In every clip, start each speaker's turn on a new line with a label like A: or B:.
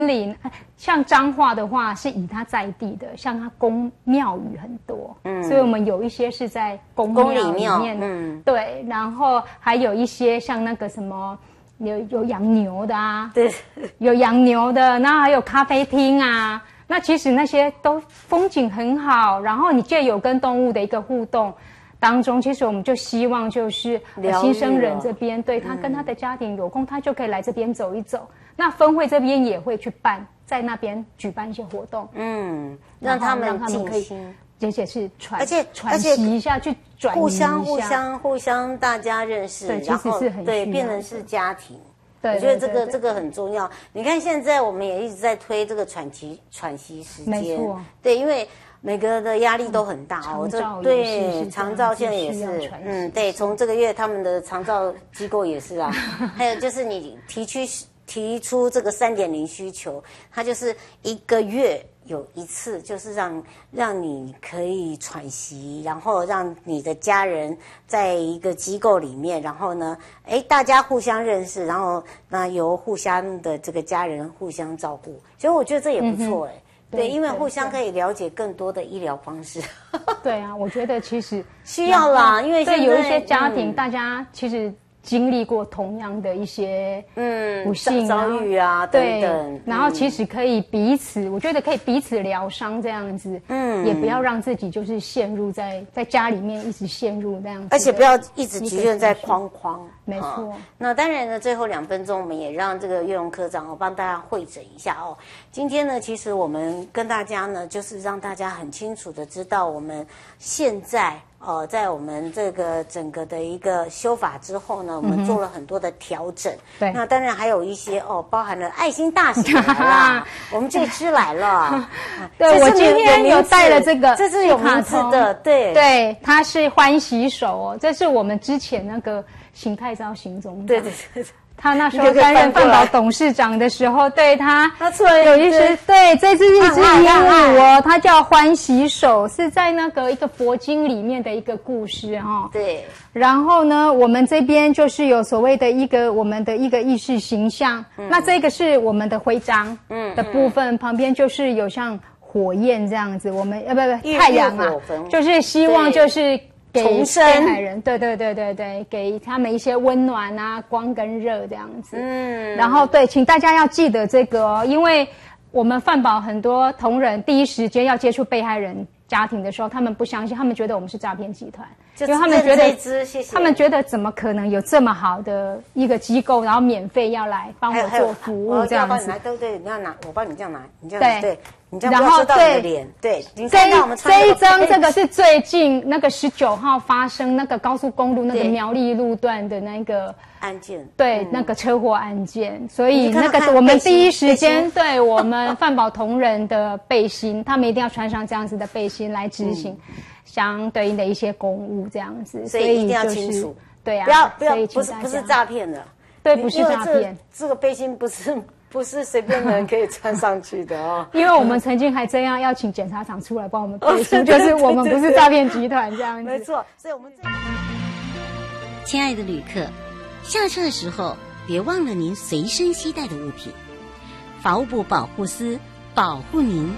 A: 里，像彰化的话是以它在地的，像它宫庙宇很多，所以我们有一些是在宫庙里面，对，然后还有一些像那个什么有养牛的啊，对，有养牛的，然后还有咖啡厅啊，那其实那些都风景很好，然后你借有跟动物的一个互动。当中，其实我们就希望就是新生人这边，对他跟他的家庭有空，他就可以来这边走一走。那分会这边也会去在那边举办一些活动，
B: 让他们
A: 可以，而且是传习一下，去转移一下，
B: 互相大家认识，
A: 对，其实是很
B: 对，变成是家庭。
A: 对，
B: 我觉得这个很重要。你看现在我们也一直在推这个喘息时间，
A: 没错，
B: 对，因为。每个的压力都很大哦，对，长照现在也是，对，从这个月他们的长照机构也是啊，还有就是你提出这个3.0需求，它就是1个月有一次，就是让你可以喘息，然后让你的家人在一个机构里面，然后呢，大家互相认识，然后那由互相的这个家人互相照顾，所以我觉得这也不错对，因为互相可以了解更多的医疗方式。
A: 对啊，我觉得其实
B: 需要啦，因为
A: 对有一些家庭，大家其实经历过同样的一些不幸
B: 遭遇啊等等，
A: 然后其实可以彼此，我觉得可以彼此疗伤这样子，也不要让自己就是陷入在家里面一直陷入这样子，
B: 而且不要一直局限在框框。
A: 没错。
B: 那当然呢，最后2分钟，我们也让这个岳荣科长帮大家会诊一下哦。今天呢，其实我们跟大家呢，就是让大家很清楚的知道我们现在。在我们这个整个的一个修法之后呢，我们做了很多的调整。
A: 对，
B: 那当然还有一些包含了爱心大使来啦，我们这支来了。
A: 对，我今天有带了这个，
B: 这是有名字的，
A: 对，它是欢喜手这是我们之前那个邢太昭邢总长。
B: 对。
A: 他那时候担任饭保董事长的时候，对他
B: 出来
A: 有一些这只是一只鹦鹉它叫欢喜手，是在那个一个佛经里面的一个故事
B: 对。
A: 然后呢，我们这边就是有所谓的我们的一个意识形象，那这个是我们的徽章的部分，旁边就是有像火焰这样子，我们不太阳啊，就是希望就是。给被害人，对，给他们一些温暖啊，光跟热这样子。然后对，请大家要记得这个因为我们饭保很多同仁第一时间要接触被害人家庭的时候，他们不相信，他们觉得我们是诈骗集团，因为他们觉得他们觉得怎么可能有这么好的一个机构，然后免费要来帮我做服务这样子。
B: 对，你要拿，我帮你这样拿，你这样对。
A: 然后
B: 对，
A: 这一张这个是最近那个19号发生那个高速公路那个苗栗路段的那个
B: 案件，
A: 对，那个车祸案件，所以那个我们第一时间对我们饭保同仁的背心，他们一定要穿上这样子的背心来执行相对应的一些公务这样子，
B: 所以一定要清楚，
A: 对啊，
B: 不要不是诈骗的，
A: 对，不是诈骗，
B: 这个背心不是随便的人可以穿上去的
A: 因为我们曾经还这样要请检察长出来帮我们背书，就是我们不是诈骗集团这样子。
B: 没错，所以我们
C: 亲爱的旅客，下车的时候别忘了您随身携带的物品。法务部保护司保护您。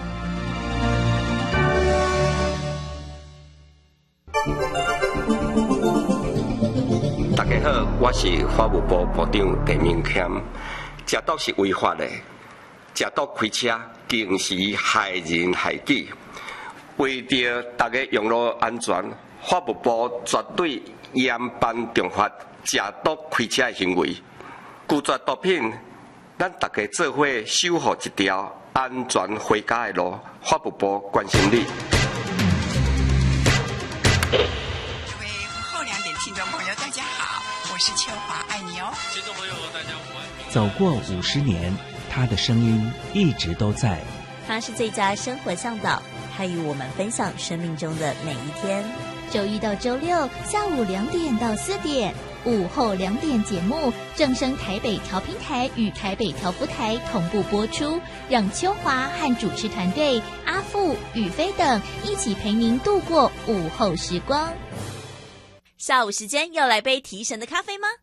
D: 大家好，我是法务部部长陈明谦。食毒是违法的，食毒开车更是害人害己。为着大家用路安全，法务部绝对严办重罚食毒开车的行为。拒绝毒品，咱大家做伙守护一条安全回家的路。法务部关心你。
E: 各位午后2点听众朋友，大家好，我是秋华，爱你哦。听众朋友，大家午安。
F: 走过50年，他的声音一直都在。
G: 他是最佳生活向导，他与我们分享生命中的每一天。周一到周六下午2点到4点，午后2点节目正声台北调频台与台北调布台同步播出，让秋华和主持团队阿富、宇飞等一起陪您度过午后时光。下午时间要来杯提神的咖啡吗？